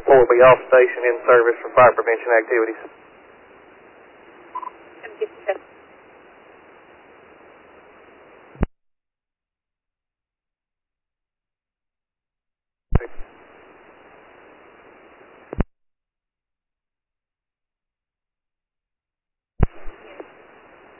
will be off station in service for fire prevention activities.